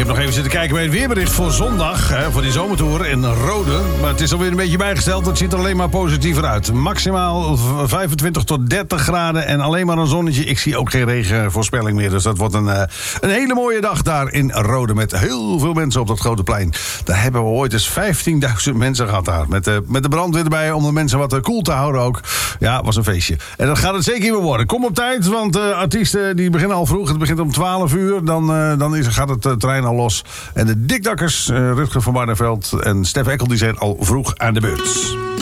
heb nog even zitten kijken bij het weerbericht voor zondag. Voor die zomertour in Rode. Maar het is alweer een beetje bijgesteld. Het ziet er alleen maar positiever uit. Maximaal 25 tot 30 graden en alleen maar een zonnetje. Ik zie ook geen regenvoorspelling meer. Dus dat wordt een hele mooie dag daar in Rode. Met heel veel mensen op dat grote plein. Daar hebben we ooit eens 15.000 mensen gehad daar. Met de brandweer erbij om de mensen wat koel te houden ook. Ja, was een feestje. En dat gaat het zeker weer worden. Kom op tijd, want artiesten die beginnen al vroeg. Het begint om 12 uur. Dan gaat het trein al los. En de dikdakkers, Rutger van Barneveld en Stef Eckel, die zijn al vroeg aan de beurt.